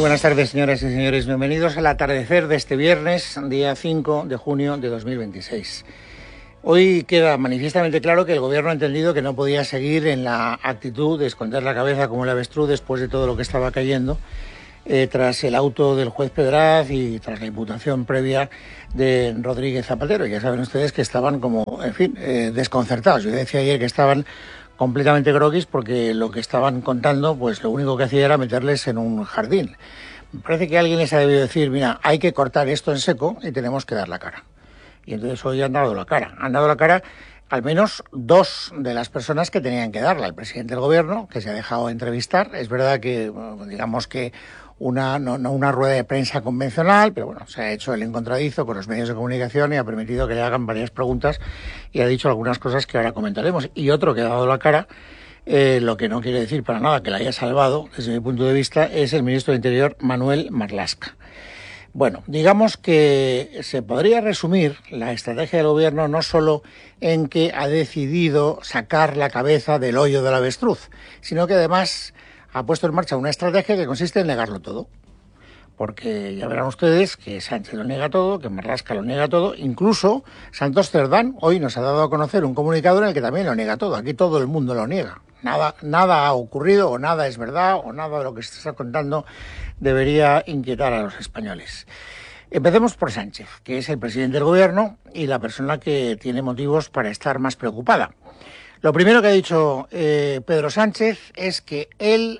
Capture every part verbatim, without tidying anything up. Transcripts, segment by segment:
buenas tardes, señoras y señores. Bienvenidos al atardecer de este viernes, día cinco de junio de dos mil veintiséis. Hoy queda manifiestamente claro que el Gobierno ha entendido que no podía seguir en la actitud de esconder la cabeza como el avestruz después de todo lo que estaba cayendo, eh, tras el auto del juez Pedraz y tras la imputación previa de Rodríguez Zapatero. Ya saben ustedes que estaban como, en fin, eh, desconcertados. Yo decía ayer que estaban completamente groguis porque lo que estaban contando, pues lo único que hacía era meterles en un jardín. Me parece que alguien les ha debido decir, mira, hay que cortar esto en seco y tenemos que dar la cara. Y entonces hoy han dado la cara. Han dado la cara al menos dos de las personas que tenían que darla. El presidente del Gobierno, que se ha dejado entrevistar. Es verdad que, digamos que una no, no una rueda de prensa convencional, pero bueno, se ha hecho el encontradizo con los medios de comunicación y ha permitido que le hagan varias preguntas y ha dicho algunas cosas que ahora comentaremos. Y otro que ha dado la cara, eh, lo que no quiere decir para nada que la haya salvado, desde mi punto de vista, es el ministro de Interior, Manuel Marlaska. Bueno, digamos que se podría resumir la estrategia del Gobierno no solo en que ha decidido sacar la cabeza del hoyo del avestruz, sino que además ha puesto en marcha una estrategia que consiste en negarlo todo. Porque ya verán ustedes que Sánchez lo niega todo, que Marlaska lo niega todo, incluso Santos Cerdán hoy nos ha dado a conocer un comunicado en el que también lo niega todo. Aquí todo el mundo lo niega. Nada, nada ha ocurrido, o nada es verdad, o nada de lo que se está contando debería inquietar a los españoles. Empecemos por Sánchez, que es el presidente del Gobierno y la persona que tiene motivos para estar más preocupada. Lo primero que ha dicho eh, Pedro Sánchez es que él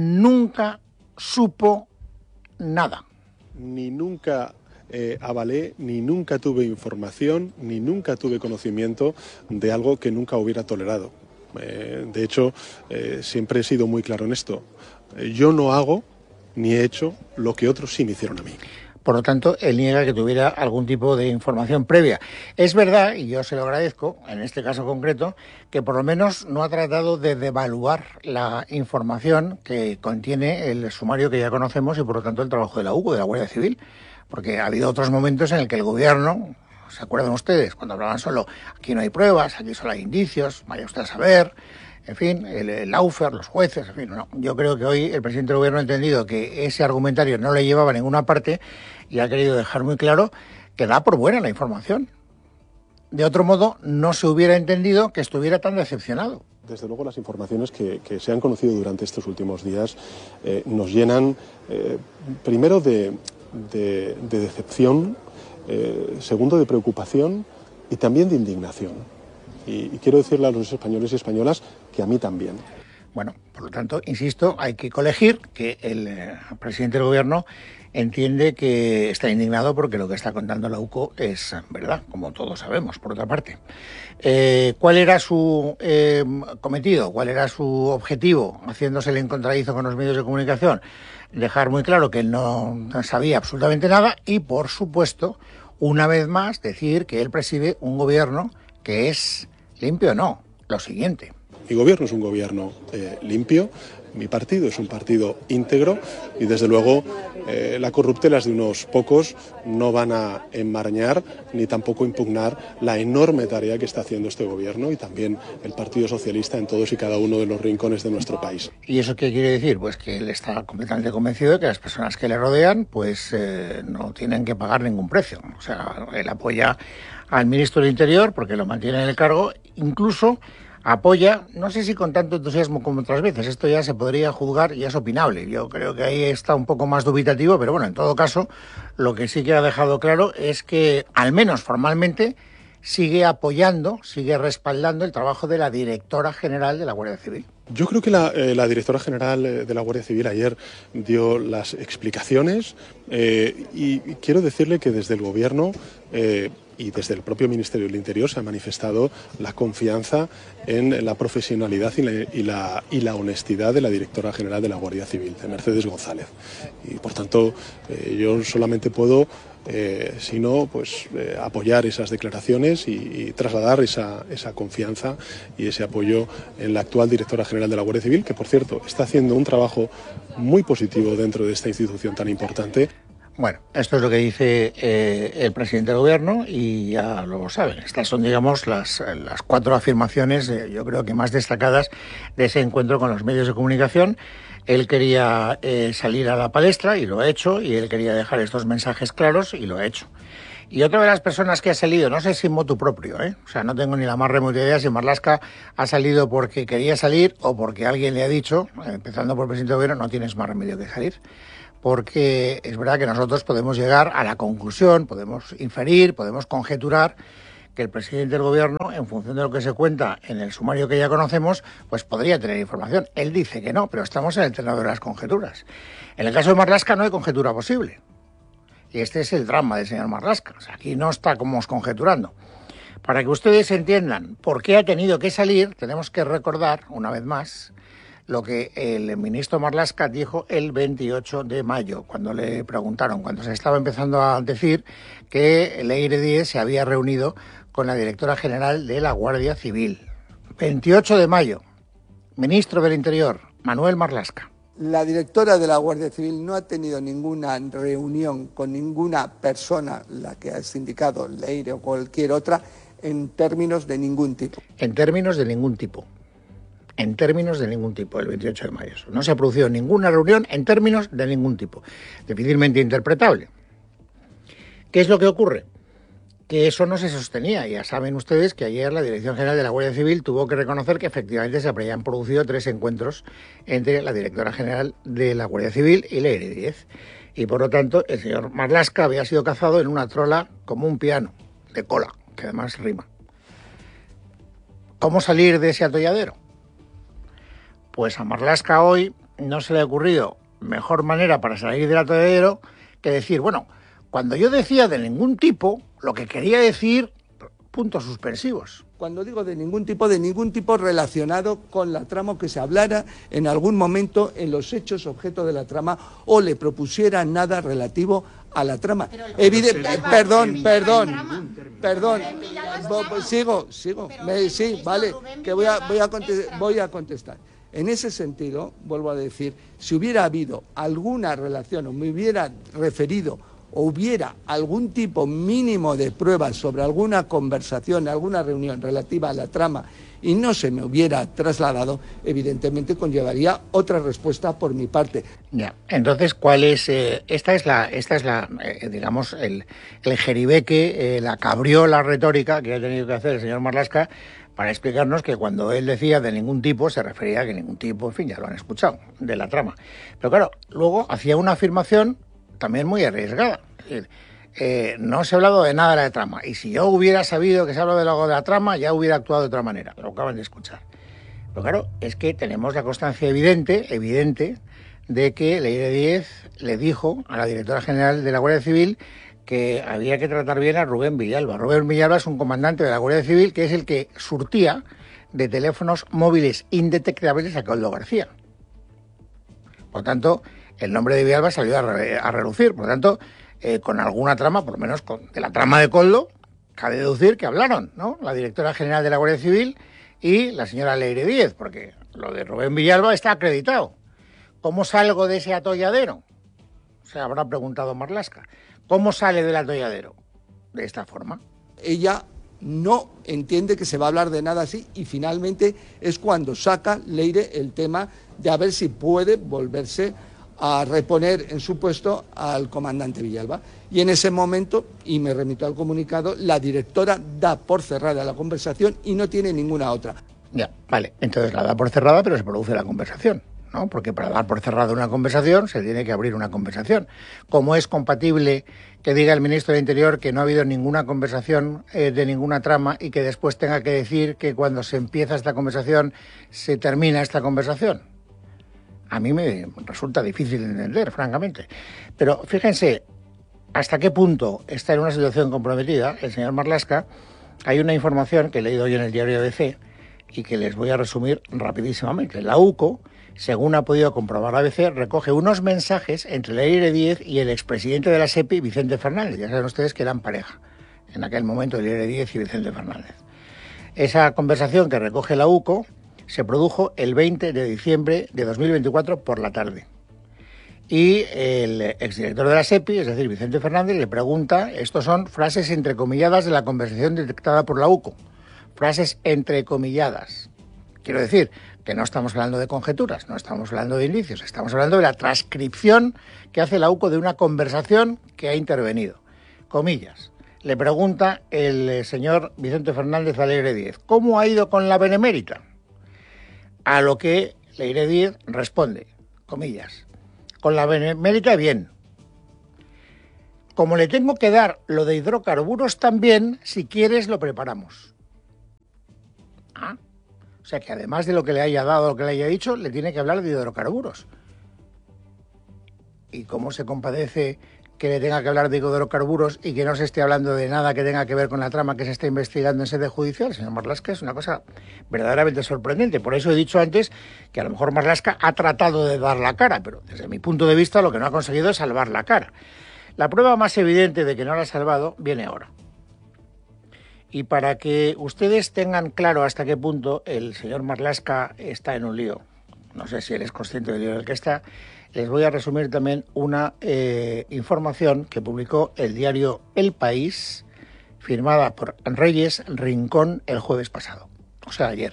nunca supo nada. Ni nunca eh, avalé, ni nunca tuve información, ni nunca tuve conocimiento de algo que nunca hubiera tolerado. Eh, de hecho, eh, siempre he sido muy claro en esto. Eh, yo no hago ni he hecho lo que otros sí me hicieron a mí. Por lo tanto, él niega que tuviera algún tipo de información previa. Es verdad, y yo se lo agradezco, en este caso concreto, que por lo menos no ha tratado de devaluar la información que contiene el sumario que ya conocemos y, por lo tanto, el trabajo de la U C O, de la Guardia Civil. Porque ha habido otros momentos en el que el Gobierno, ¿se acuerdan ustedes? Cuando hablaban solo, aquí no hay pruebas, aquí solo hay indicios, vaya usted a saber. En fin, el, el Laufer, los jueces, en fin, no. Yo creo que hoy el presidente del Gobierno ha entendido que ese argumentario no le llevaba a ninguna parte y ha querido dejar muy claro que da por buena la información. De otro modo, no se hubiera entendido que estuviera tan decepcionado. Desde luego, las informaciones que, que se han conocido durante estos últimos días eh, nos llenan, eh, primero, de, de, de decepción, eh, segundo, de preocupación y también de indignación. Y, y quiero decirle a los españoles y españolas que a mí también. Bueno, por lo tanto, insisto, hay que colegir que el eh, presidente del Gobierno entiende que está indignado porque lo que está contando la U C O es verdad, como todos sabemos, por otra parte. Eh, ¿Cuál era su eh, cometido? ¿Cuál era su objetivo haciéndose el encontradizo con los medios de comunicación? Dejar muy claro que él no sabía absolutamente nada y, por supuesto, una vez más, decir que él preside un gobierno que es limpio. No, lo siguiente. Mi gobierno es un gobierno eh, limpio, mi partido es un partido íntegro y desde luego eh, las corruptelas de unos pocos no van a enmarañar ni tampoco impugnar la enorme tarea que está haciendo este gobierno y también el Partido Socialista en todos y cada uno de los rincones de nuestro país. ¿Y eso qué quiere decir? Pues que él está completamente convencido de que las personas que le rodean pues eh, no tienen que pagar ningún precio. O sea, él apoya al ministro del Interior porque lo mantiene en el cargo, incluso apoya, no sé si con tanto entusiasmo como otras veces, esto ya se podría juzgar y es opinable. Yo creo que ahí está un poco más dubitativo, pero bueno, en todo caso, lo que sí que ha dejado claro es que, al menos formalmente, sigue apoyando, sigue respaldando el trabajo de la directora general de la Guardia Civil. Yo creo que la, eh, la directora general de la Guardia Civil ayer dio las explicaciones eh, y, y quiero decirle que desde el Gobierno eh, y desde el propio Ministerio del Interior se ha manifestado la confianza en la profesionalidad y la, y la, y la honestidad de la directora general de la Guardia Civil, de Mercedes González. Y por tanto, eh, yo solamente puedo Eh, sino pues eh, apoyar esas declaraciones y, y trasladar esa, esa confianza y ese apoyo en la actual directora general de la Guardia Civil, que por cierto está haciendo un trabajo muy positivo dentro de esta institución tan importante. Bueno, esto es lo que dice eh, el presidente del Gobierno y ya lo saben. Estas son, digamos, las, las cuatro afirmaciones, eh, yo creo que más destacadas de ese encuentro con los medios de comunicación, Él quería eh, salir a la palestra y lo ha hecho, y él quería dejar estos mensajes claros y lo ha hecho. Y otra de las personas que ha salido, no sé si motu propio, ¿eh? O sea, no tengo ni la más remota idea si Marlaska ha salido porque quería salir o porque alguien le ha dicho, empezando por el presidente del gobierno, no tienes más remedio que salir. Porque es verdad que nosotros podemos llegar a la conclusión, podemos inferir, podemos conjeturar que el presidente del gobierno, en función de lo que se cuenta en el sumario que ya conocemos, pues podría tener información. Él dice que no, pero estamos en el terreno de las conjeturas. En el caso de Marlaska no hay conjetura posible. Y este es el drama del señor Marlaska. O sea, aquí no está como conjeturando. Para que ustedes entiendan por qué ha tenido que salir, tenemos que recordar, una vez más, lo que el ministro Marlaska dijo el veintiocho de mayo, cuando le preguntaron, cuando se estaba empezando a decir que Leire Díez se había reunido con la directora general de la Guardia Civil. veintiocho de mayo, ministro del Interior, Manuel Marlaska. La directora de la Guardia Civil no ha tenido ninguna reunión con ninguna persona, la que has indicado, Leire o cualquier otra, en términos de ningún tipo. En términos de ningún tipo. En términos de ningún tipo, el veintiocho de mayo. No se ha producido ninguna reunión en términos de ningún tipo. Difícilmente interpretable. ¿Qué es lo que ocurre? Que eso no se sostenía. Ya saben ustedes que ayer la Dirección General de la Guardia Civil tuvo que reconocer que efectivamente se habrían producido tres encuentros entre la Directora General de la Guardia Civil y Leire Díez. Y por lo tanto, el señor Marlaska había sido cazado en una trola como un piano, de cola, que además rima. ¿Cómo salir de ese atolladero? Pues a Marlaska hoy no se le ha ocurrido mejor manera para salir del atolladero que decir, bueno, cuando yo decía de ningún tipo, lo que quería decir, puntos suspensivos. Cuando digo de ningún tipo, de ningún tipo relacionado con la trama, que se hablara en algún momento en los hechos objeto de la trama o le propusiera nada relativo a la trama. Evidente, perdón, perdón, perdón, sigo, sigo, me, sí, vale, que voy a, voy a contestar, voy a contestar. En ese sentido, vuelvo a decir, si hubiera habido alguna relación o me hubiera referido o hubiera algún tipo mínimo de pruebas sobre alguna conversación, alguna reunión relativa a la trama y no se me hubiera trasladado, evidentemente conllevaría otra respuesta por mi parte. Ya, entonces, ¿cuál es? Eh, esta es la, esta es la, eh, digamos, el, el jeribeque, eh, la cabriola retórica que ha tenido que hacer el señor Marlaska para explicarnos que cuando él decía de ningún tipo, se refería a que ningún tipo, en fin, ya lo han escuchado, de la trama. Pero claro, luego hacía una afirmación también muy arriesgada. Es decir, eh, no se ha hablado de nada de la trama. Y si yo hubiera sabido que se ha hablado de algo de la trama, ya hubiera actuado de otra manera. Lo acaban de escuchar. Pero claro, es que tenemos la constancia evidente, evidente, de que Leire Díez le dijo a la directora general de la Guardia Civil que había que tratar bien a Rubén Villalba. Rubén Villalba es un comandante de la Guardia Civil que es el que surtía de teléfonos móviles indetectables a Koldo García. Por tanto, el nombre de Villalba salió a, re, a relucir. Por tanto, eh, con alguna trama, por lo menos con, de la trama de Koldo, cabe deducir que hablaron, ¿no? La directora general de la Guardia Civil y la señora Leire Díez, porque lo de Rubén Villalba está acreditado. ¿Cómo salgo de ese atolladero? Se habrá preguntado Marlaska. ¿Cómo sale del atolladero? De esta forma. Ella no entiende que se va a hablar de nada así y finalmente es cuando saca Leire el tema de a ver si puede volverse a reponer en su puesto al comandante Villalba. Y en ese momento, y me remito al comunicado, la directora da por cerrada la conversación y no tiene ninguna otra. Ya, vale, entonces la da por cerrada, pero se produce la conversación, ¿no? Porque para dar por cerrada una conversación se tiene que abrir una conversación. ¿Cómo es compatible que diga el ministro del Interior que no ha habido ninguna conversación eh, de ninguna trama y que después tenga que decir que cuando se empieza esta conversación se termina esta conversación? A mí me resulta difícil de entender, francamente. Pero fíjense hasta qué punto está en una situación comprometida el señor Marlaska. Hay una información que he leído hoy en el diario A B C y que les voy a resumir rapidísimamente. La U C O, según ha podido comprobar A B C, recoge unos mensajes entre Leire Díez y el expresidente de la SEPI, Vicente Fernández. Ya saben ustedes que eran pareja en aquel momento, Leire Díez y Vicente Fernández. Esa conversación que recoge la U C O se produjo el veinte de diciembre de dos mil veinticuatro por la tarde. Y el exdirector de la SEPI, es decir, Vicente Fernández, le pregunta, estos son frases entrecomilladas de la conversación detectada por la U C O. Frases entrecomilladas. Quiero decir que no estamos hablando de conjeturas, no estamos hablando de indicios, estamos hablando de la transcripción que hace la U C O de una conversación que ha intervenido. Comillas. Le pregunta el eh, señor Vicente Fernández Alegre Díez, ¿cómo ha ido con la Benemérita? A lo que Alegre Díez responde, comillas, con la Benemérita bien. Como le tengo que dar lo de hidrocarburos también, si quieres lo preparamos. Ah, o sea que además de lo que le haya dado, lo que le haya dicho, le tiene que hablar de hidrocarburos. ¿Y cómo se compadece que le tenga que hablar de hidrocarburos y que no se esté hablando de nada que tenga que ver con la trama que se está investigando en sede judicial, señor Marlaska? Es una cosa verdaderamente sorprendente. Por eso he dicho antes que a lo mejor Marlaska ha tratado de dar la cara, pero desde mi punto de vista lo que no ha conseguido es salvar la cara. La prueba más evidente de que no la ha salvado viene ahora. Y para que ustedes tengan claro hasta qué punto el señor Marlaska está en un lío, no sé si él es consciente del lío en el que está, les voy a resumir también una eh, información que publicó el diario El País, firmada por Reyes Rincón el jueves pasado, o sea, ayer.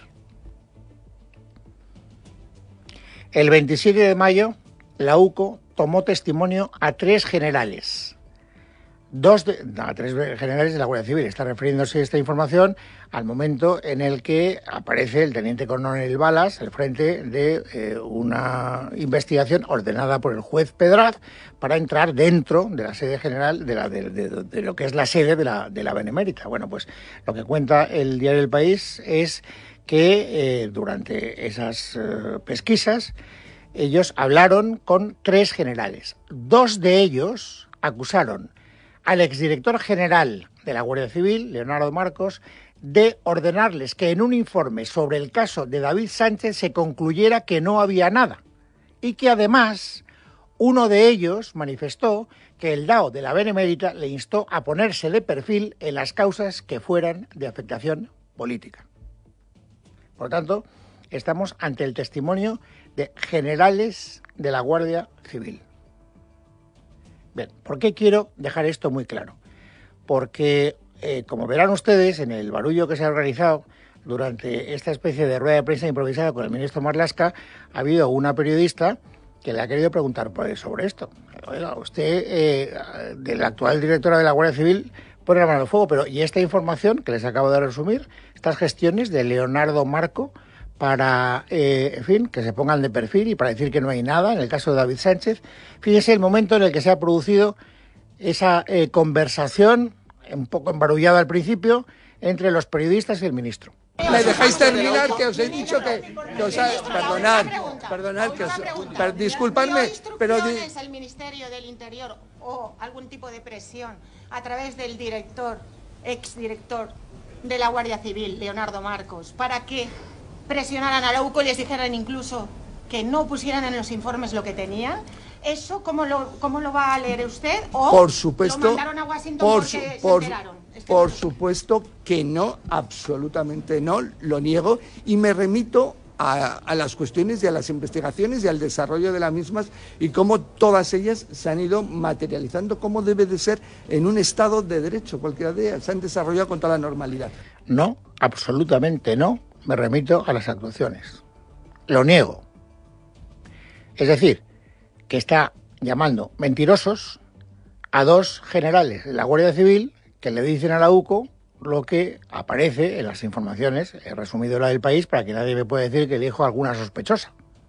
El veintisiete de mayo, la U C O tomó testimonio a tres generales. Dos de, no, a tres generales de la Guardia Civil. Está refiriéndose esta información al momento en el que aparece el teniente coronel Balas al frente de eh, una investigación ordenada por el juez Pedraz para entrar dentro de la sede general de, la, de, de, de lo que es la sede de la, de la Benemérita. Bueno, pues lo que cuenta el diario El País es que eh, durante esas eh, pesquisas ellos hablaron con tres generales. Dos de ellos acusaron al exdirector general de la Guardia Civil, Leonardo Marcos, de ordenarles que en un informe sobre el caso de David Sánchez se concluyera que no había nada y que además uno de ellos manifestó que el D A O de la Benemérita le instó a ponerse de perfil en las causas que fueran de afectación política. Por lo tanto, estamos ante el testimonio de generales de la Guardia Civil. Bien, ¿por qué quiero dejar esto muy claro? Porque, eh, como verán ustedes, en el barullo que se ha organizado durante esta especie de rueda de prensa improvisada con el ministro Marlaska, ha habido una periodista que le ha querido preguntar sobre esto. Oiga, usted, eh, de la actual directora de la Guardia Civil, pone la mano al fuego, pero ¿y esta información que les acabo de resumir? Estas gestiones de Leonardo Marco para, eh, en fin, que se pongan de perfil y para decir que no hay nada, en el caso de David Sánchez. Fíjese el momento en el que se ha producido esa eh, conversación, un poco embarullada al principio, entre los periodistas y el ministro. ¿Me dejáis terminar? Que os he dicho que, que os ha... Perdonad, perdonad, que os... Per, disculpadme, pero... Di... ¿El Ministerio del Interior o algún tipo de presión a través del director, exdirector de la Guardia Civil, Leonardo Marcos, para que presionaran a la U C O y les dijeran incluso que no pusieran en los informes lo que tenían? ¿Eso cómo lo, cómo lo va a leer usted? ¿O por supuesto, lo mandaron a Washington por porque su, se por, enteraron? Por supuesto que no, absolutamente no, lo niego y me remito a, a las cuestiones y a las investigaciones y al desarrollo de las mismas y cómo todas ellas se han ido materializando como debe de ser en un Estado de Derecho. Cualquiera de ellas se han desarrollado con toda la normalidad. No, absolutamente no. Me remito a las actuaciones. Lo niego. Es decir, que está llamando mentirosos a dos generales de la Guardia Civil que le dicen a la U C O lo que aparece en las informaciones, he resumido la del País para que nadie me pueda decir que dijo alguna sospechosa.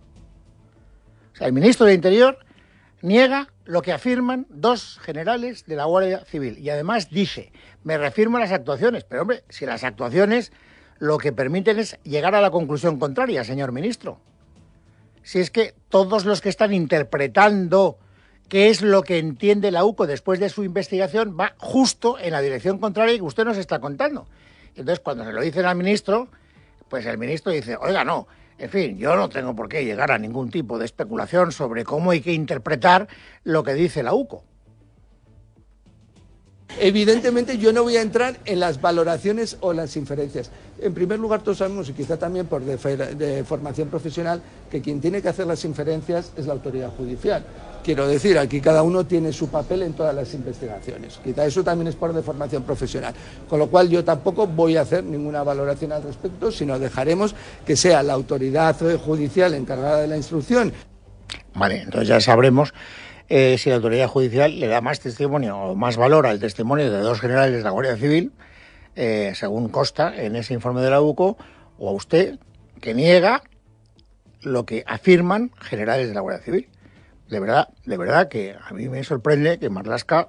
O sea, el ministro de Interior niega lo que afirman dos generales de la Guardia Civil y además dice, me reafirmo a las actuaciones, pero hombre, si las actuaciones lo que permiten es llegar a la conclusión contraria, señor ministro. Si es que todos los que están interpretando qué es lo que entiende la U C O después de su investigación va justo en la dirección contraria que usted nos está contando. Entonces, cuando se lo dicen al ministro, pues el ministro dice, oiga, no, en fin, yo no tengo por qué llegar a ningún tipo de especulación sobre cómo hay que interpretar lo que dice la U C O. Evidentemente yo no voy a entrar en las valoraciones o las inferencias. En primer lugar, todos sabemos, y quizá también por de, de formación profesional, que quien tiene que hacer las inferencias es la autoridad judicial. Quiero decir, aquí cada uno tiene su papel en todas las investigaciones. Quizá eso también es por de formación profesional. Con lo cual yo tampoco voy a hacer ninguna valoración al respecto, sino dejaremos que sea la autoridad judicial encargada de la instrucción. Vale, entonces ya sabremos eh, si la autoridad judicial le da más testimonio o más valor al testimonio de dos generales de la Guardia Civil, eh, según consta en ese informe de la U C O, o a usted, que niega lo que afirman generales de la Guardia Civil. De verdad, de verdad que a mí me sorprende que Marlaska,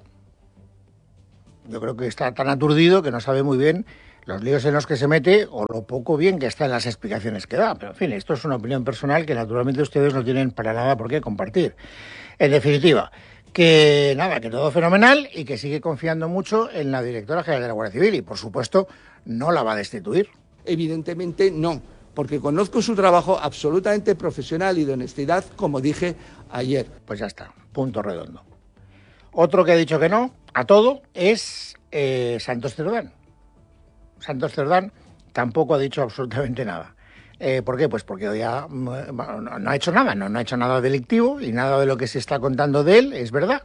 yo creo que está tan aturdido que no sabe muy bien los líos en los que se mete o lo poco bien que está en las explicaciones que da. Pero en fin, esto es una opinión personal que naturalmente ustedes no tienen para nada por qué compartir. En definitiva, que nada, que todo fenomenal y que sigue confiando mucho en la directora general de la Guardia Civil y por supuesto no la va a destituir. Evidentemente no, porque conozco su trabajo absolutamente profesional y de honestidad, como dije ayer. Pues ya está, punto redondo. Otro que ha dicho que no a todo es eh, Santos Cerdán. Santos Cerdán tampoco ha dicho absolutamente nada. Eh, ¿Por qué? Pues porque hoy ha, no ha hecho nada, no, no ha hecho nada delictivo y nada de lo que se está contando de él es verdad.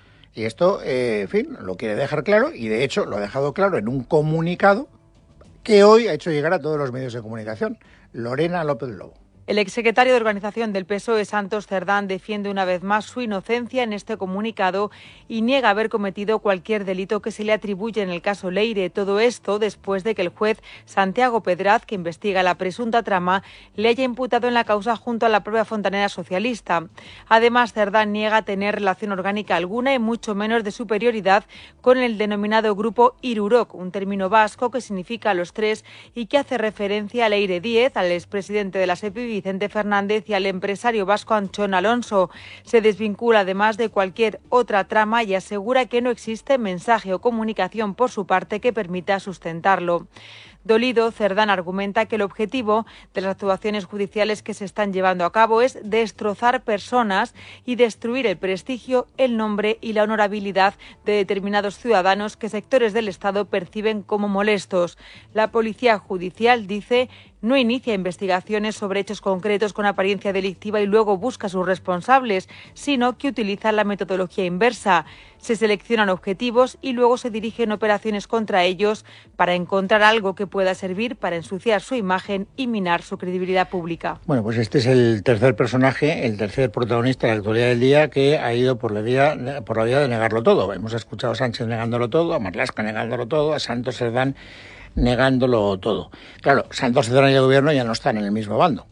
Y esto, eh, en fin, lo quiere dejar claro y de hecho lo ha dejado claro en un comunicado que hoy ha hecho llegar a todos los medios de comunicación. Lorena López Lobo. El exsecretario de Organización del P S O E, Santos Cerdán, defiende una vez más su inocencia en este comunicado y niega haber cometido cualquier delito que se le atribuye en el caso Leire. Todo esto después de que el juez Santiago Pedraz, que investiga la presunta trama, le haya imputado en la causa junto a la propia fontanera socialista. Además, Cerdán niega tener relación orgánica alguna y mucho menos de superioridad con el denominado grupo Irurok, un término vasco que significa los tres y que hace referencia a Leire Díez, al expresidente de la SEPI, Vicente Fernández, y al empresario vasco Anchón Alonso. Se desvincula además de cualquier otra trama y asegura que no existe mensaje o comunicación por su parte que permita sustentarlo. Dolido, Cerdán argumenta que el objetivo de las actuaciones judiciales que se están llevando a cabo es destrozar personas y destruir el prestigio, el nombre y la honorabilidad de determinados ciudadanos que sectores del Estado perciben como molestos. La policía judicial, dice, no inicia investigaciones sobre hechos concretos con apariencia delictiva y luego busca a sus responsables, sino que utiliza la metodología inversa. Se seleccionan objetivos y luego se dirigen operaciones contra ellos para encontrar algo que pueda servir para ensuciar su imagen y minar su credibilidad pública. Bueno, pues este es el tercer personaje, el tercer protagonista de la actualidad del día que ha ido por la vía, por la vía de negarlo todo. Hemos escuchado a Sánchez negándolo todo, a Marlaska negándolo todo, a Santos Cerdán negándolo todo. Claro, Santos Cerdán y el gobierno ya no están en el mismo bando.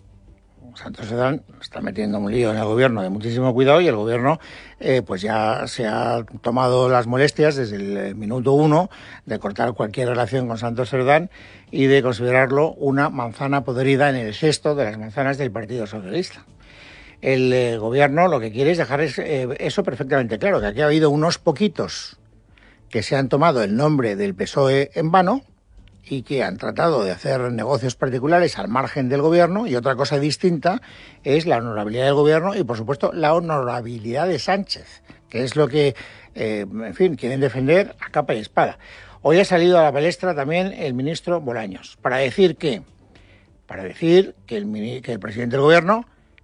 Santos Cerdán está metiendo un lío en el gobierno de muchísimo cuidado y el gobierno eh, pues ya se ha tomado las molestias desde el minuto uno de cortar cualquier relación con Santos Cerdán y de considerarlo una manzana podrida en el cesto de las manzanas del Partido Socialista. El eh, gobierno lo que quiere es dejar es, eh, eso perfectamente claro, que aquí ha habido unos poquitos que se han tomado el nombre del P S O E en vano y que han tratado de hacer negocios particulares al margen del gobierno, y otra cosa distinta es la honorabilidad del gobierno y, por supuesto, la honorabilidad de Sánchez, que es lo que, eh, en fin, quieren defender a capa y espada. Hoy ha salido a la palestra también el ministro Bolaños para decir que, para decir que el, que el presidente del gobierno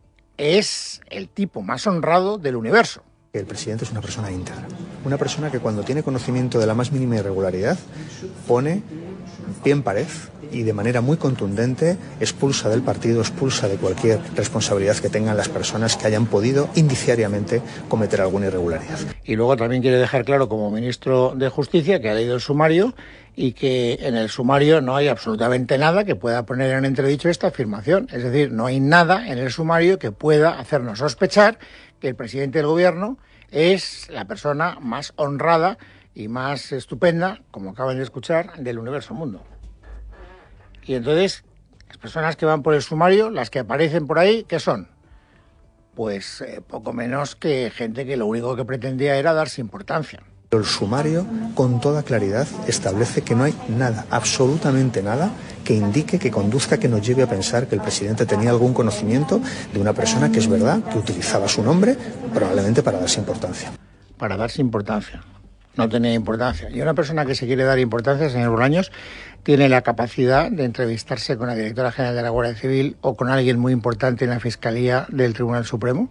es el tipo más honrado del universo. El presidente es una persona íntegra, una persona que cuando tiene conocimiento de la más mínima irregularidad pone pie en pared y de manera muy contundente expulsa del partido, expulsa de cualquier responsabilidad que tengan las personas que hayan podido indiciariamente cometer alguna irregularidad. Y luego también quiere dejar claro como ministro de Justicia que ha leído el sumario y que en el sumario no hay absolutamente nada que pueda poner en entredicho esta afirmación. Es decir, no hay nada en el sumario que pueda hacernos sospechar que el presidente del gobierno es la persona más honrada y más estupenda, como acaban de escuchar, del universo mundo. Y entonces, las personas que van por el sumario, las que aparecen por ahí, ¿qué son? Pues eh, poco menos que gente que lo único que pretendía era darse importancia. El sumario, con toda claridad, establece que no hay nada, absolutamente nada, que indique, que conduzca, que nos lleve a pensar que el presidente tenía algún conocimiento de una persona que es verdad, que utilizaba su nombre, probablemente para darse importancia. Para darse importancia. no tenía importancia. Y una persona que se quiere dar importancia, señor Bolaños, tiene la capacidad de entrevistarse con la directora general de la Guardia Civil o con alguien muy importante en la Fiscalía del Tribunal Supremo,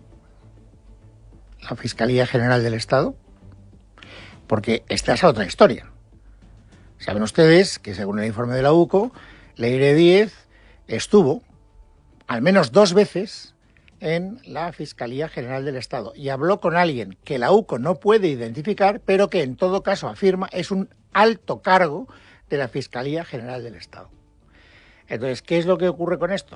la Fiscalía General del Estado, porque esta es otra historia. Saben ustedes que, según el informe de la U C O, Leire Díez estuvo al menos dos veces en la Fiscalía General del Estado y habló con alguien que la U C O no puede identificar, pero que en todo caso afirma es un alto cargo de la Fiscalía General del Estado. Entonces, ¿qué es lo que ocurre con esto?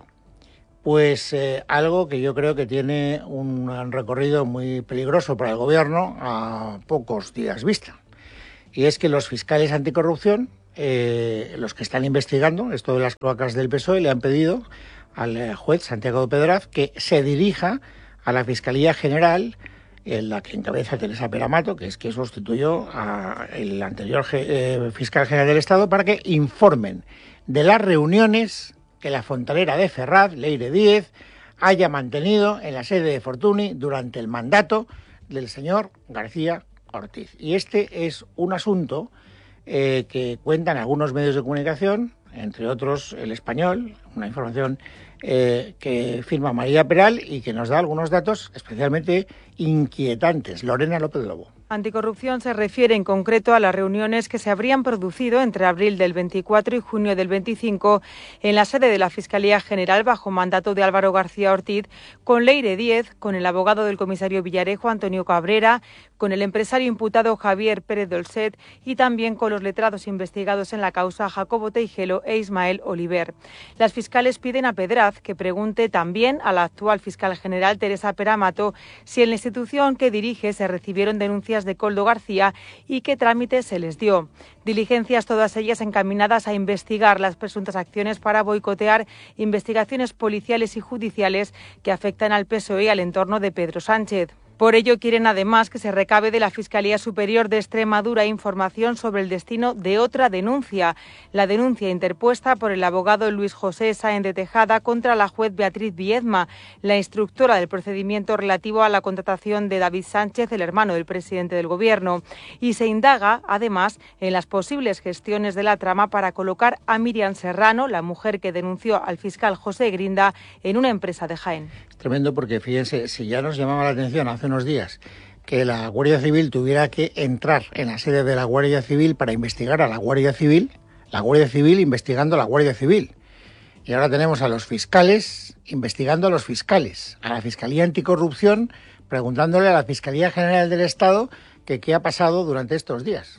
Pues eh, algo que yo creo que tiene un recorrido muy peligroso para el Gobierno a pocos días vista. Y es que los fiscales anticorrupción, eh, los que están investigando esto de las cloacas del P S O E, le han pedido al juez Santiago Pedraz que se dirija a la Fiscalía General, en la que encabeza Teresa Peramato, que es que sustituyó al anterior eh, fiscal general del Estado, para que informen de las reuniones que la fontanera de Ferraz, Leire Díez, haya mantenido en la sede de Fortuny durante el mandato del señor García Ortiz. Y este es un asunto eh, que cuentan algunos medios de comunicación, entre otros El Español, una información eh, que firma María Peral y que nos da algunos datos especialmente inquietantes. Lorena López Lobo. Anticorrupción se refiere en concreto a las reuniones que se habrían producido entre abril del veinticuatro y junio del veinticinco en la sede de la Fiscalía General bajo mandato de Álvaro García Ortiz, con Leire Díez, con el abogado del comisario Villarejo, Antonio Cabrera, con el empresario imputado Javier Pérez Dolcet y también con los letrados investigados en la causa Jacobo Teijelo e Ismael Oliver. Las fiscales piden a Pedraz que pregunte también a la actual fiscal general Teresa Peramato si en la institución que dirige se recibieron denuncias de Koldo García y qué trámite se les dio. Diligencias todas ellas encaminadas a investigar las presuntas acciones para boicotear investigaciones policiales y judiciales que afectan al P S O E y al entorno de Pedro Sánchez. Por ello, quieren además que se recabe de la Fiscalía Superior de Extremadura información sobre el destino de otra denuncia, la denuncia interpuesta por el abogado Luis José Sáenz de Tejada contra la juez Beatriz Viedma, la instructora del procedimiento relativo a la contratación de David Sánchez, el hermano del presidente del Gobierno. Y se indaga, además, en las posibles gestiones de la trama para colocar a Miriam Serrano, la mujer que denunció al fiscal José Grinda, en una empresa de Jaén. Tremendo, porque fíjense, si ya nos llamaba la atención hace unos días que la Guardia Civil tuviera que entrar en la sede de la Guardia Civil para investigar a la Guardia Civil, la Guardia Civil investigando a la Guardia Civil. Y ahora tenemos a los fiscales investigando a los fiscales, a la Fiscalía Anticorrupción preguntándole a la Fiscalía General del Estado que qué ha pasado durante estos días.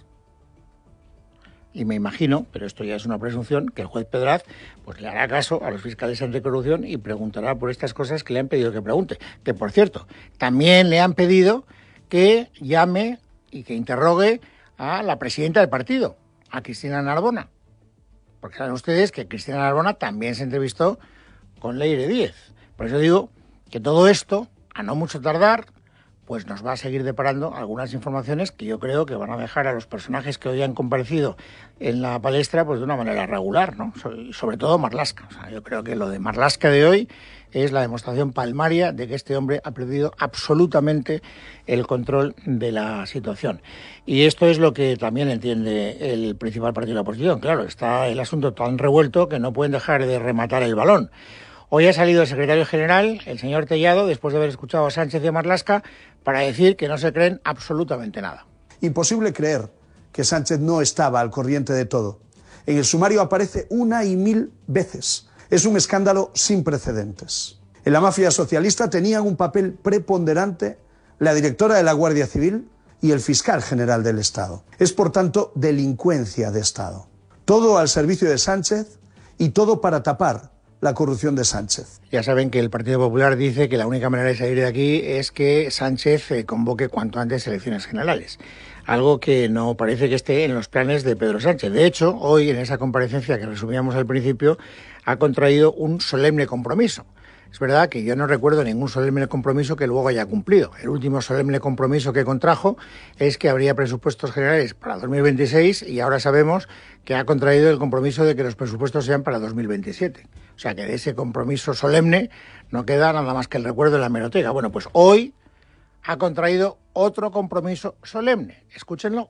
Y me imagino, pero esto ya es una presunción, que el juez Pedraz pues le hará caso a los fiscales anticorrupción y preguntará por estas cosas que le han pedido que pregunte. Que, por cierto, también le han pedido que llame y que interrogue a la presidenta del partido, a Cristina Narbona. Porque saben ustedes que Cristina Narbona también se entrevistó con Leire Díez. Por eso digo que todo esto, a no mucho tardar, pues nos va a seguir deparando algunas informaciones que yo creo que van a dejar a los personajes que hoy han comparecido en la palestra pues de una manera regular, ¿no? Sobre todo Marlaska. O sea, yo creo que lo de Marlaska de hoy es la demostración palmaria de que este hombre ha perdido absolutamente el control de la situación. Y esto es lo que también entiende el principal partido de la oposición. Claro, está el asunto tan revuelto que no pueden dejar de rematar el balón. Hoy ha salido el secretario general, el señor Tellado, después de haber escuchado a Sánchez y a Marlaska, para decir que no se creen absolutamente nada. Imposible creer que Sánchez no estaba al corriente de todo. En el sumario aparece una y mil veces. Es un escándalo sin precedentes. En la mafia socialista tenían un papel preponderante la directora de la Guardia Civil y el fiscal general del Estado. Es, por tanto, delincuencia de Estado. Todo al servicio de Sánchez y todo para tapar la corrupción de Sánchez. Ya saben que el Partido Popular dice que la única manera de salir de aquí es que Sánchez eh, convoque cuanto antes elecciones generales, algo que no parece que esté en los planes de Pedro Sánchez. De hecho, hoy en esa comparecencia que resumíamos al principio, ha contraído un solemne compromiso. Es verdad que yo no recuerdo ningún solemne compromiso que luego haya cumplido. El último solemne compromiso que contrajo es que habría presupuestos generales para dos mil veintiséis y ahora sabemos que ha contraído el compromiso de que los presupuestos sean para dos mil veintisiete. O sea que de ese compromiso solemne no queda nada más que el recuerdo de la hemeroteca. Bueno, pues hoy ha contraído otro compromiso solemne. Escúchenlo.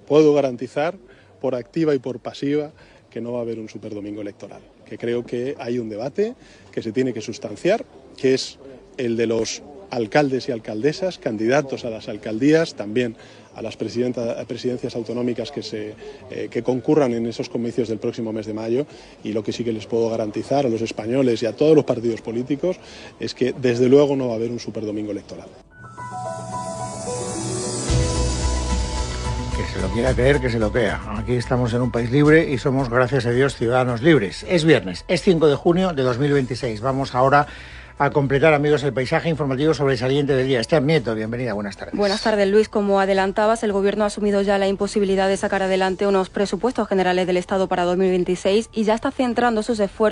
puedo garantizar por activa y por pasiva que no va a haber un superdomingo electoral, que creo que hay un debate que se tiene que sustanciar, que es el de los alcaldes y alcaldesas, candidatos a las alcaldías, también a las presidencias autonómicas que, se, eh, que concurran en esos comicios del próximo mes de mayo, y lo que sí que les puedo garantizar a los españoles y a todos los partidos políticos es que desde luego no va a haber un superdomingo electoral. Que se lo quiera creer, que se lo crea. Aquí estamos en un país libre y somos, gracias a Dios, ciudadanos libres. Es viernes, es cinco de junio de dos mil veintiséis. Vamos ahora a completar, amigos, el paisaje informativo sobresaliente del día. Esther Nieto, bienvenida, buenas tardes. Buenas tardes, Luis. Como adelantabas, el Gobierno ha asumido ya la imposibilidad de sacar adelante unos presupuestos generales del Estado para dos mil veintiséis y ya está centrando sus esfuerzos